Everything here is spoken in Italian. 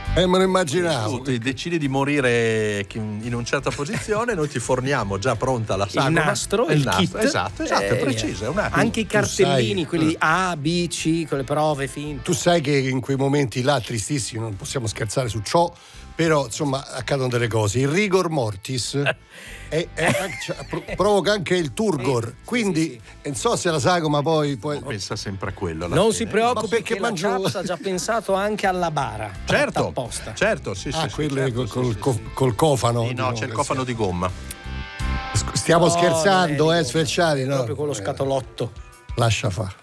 Me lo immaginavo. Tu decidi di morire in una certa posizione, noi ti forniamo già pronta la sagoma, il nastro, il kit. Esatto, è preciso. È anche i cartellini, quelli A, B, C, con le prove finte. Tu sai che in quei momenti là tristissimi, non possiamo scherzare su ciò, però insomma accadono delle cose. Il rigor mortis provoca anche il turgor, quindi non so se la sagoma poi pensa sempre a quello. Non si preoccupi, perché che la Chaps ha già pensato anche alla bara. Certo, apposta. certo, sì, quello certo, col cofano. Sì, no, c'è il cofano di gomma. Stiamo scherzando, Sferciari, no? Proprio con lo scatolotto. Lascia fa.